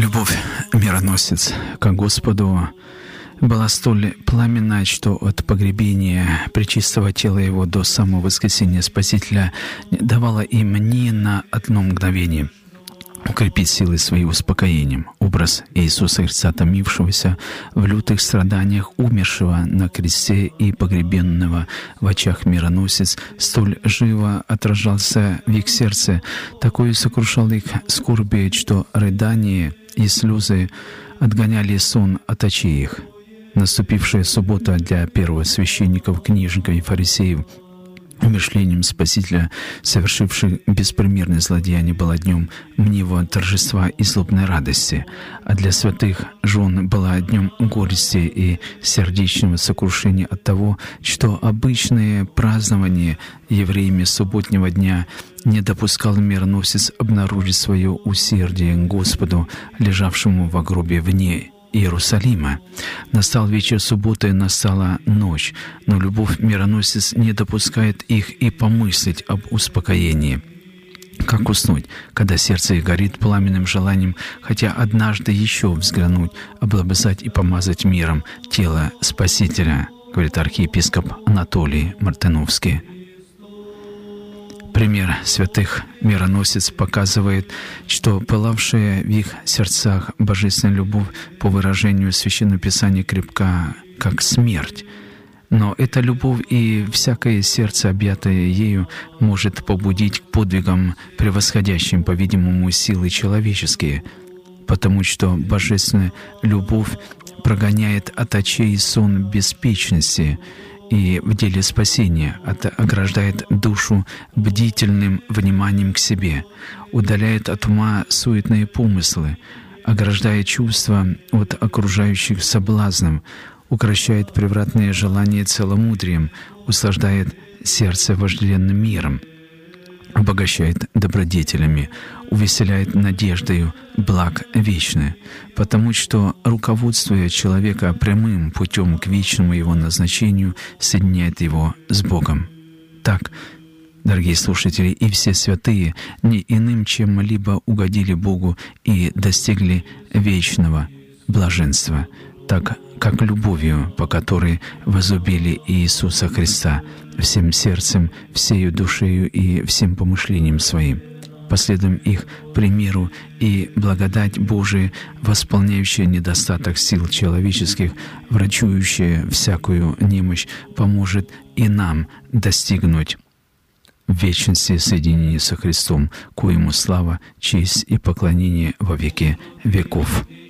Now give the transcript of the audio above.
Любовь мироносец к Господу была столь пламенна, что от погребения пречистого тела Его до самого воскресения Спасителя не давала им ни на одно мгновение укрепить силы свои успокоением. Образ Иисуса Христа, томившегося в лютых страданиях, умершего на кресте и погребенного в очах мироносец, столь живо отражался в их сердце, такое сокрушал их скорби, что рыдания и слезы отгоняли сон от очей их. Наступившая суббота для первосвященников, книжников и фарисеев, умершлением Спасителя, совершивших беспримерное злодеяние, была днем мнивого торжества и злобной радости, а для святых жен была днем горести и сердечного сокрушения от того, что обычное празднование евреями субботнего дня не допускал мироносец обнаружить свое усердие к Господу, лежавшему в гробе вне Иерусалима. Настал вечер субботы, настала ночь, но любовь мироносец не допускает их и помыслить об успокоении. Как уснуть, когда сердце их горит пламенным желанием, хотя однажды еще взглянуть, облобызать и помазать миром тело Спасителя, говорит архиепископ Анатолий Мартыновский. Пример святых мироносец показывает, что пылавшая в их сердцах божественная любовь, по выражению Священного Писания, крепка, как смерть. Но эта любовь и всякое сердце, объятое ею, может побудить к подвигам, превосходящим, по-видимому, силы человеческие, потому что божественная любовь прогоняет от очей сон беспечности и в деле спасения ограждает душу бдительным вниманием к себе, удаляет от ума суетные помыслы, ограждает чувства от окружающих соблазнов, укрощает превратные желания целомудрием, услаждает сердце вожделенным миром, обогащает добродетелями, увеселяет надеждою благ вечных, потому что, руководствуя человека прямым путем к вечному его назначению, соединяет его с Богом. Так, дорогие слушатели, и все святые не иным чем-либо угодили Богу и достигли вечного блаженства, так как любовью, по которой возлюбили Иисуса Христа всем сердцем, всею душею и всем помышлением своим. Последуем их примеру, и благодать Божия, восполняющая недостаток сил человеческих, врачующая всякую немощь, поможет и нам достигнуть в вечности соединения со Христом, коему слава, честь и поклонение во веки веков.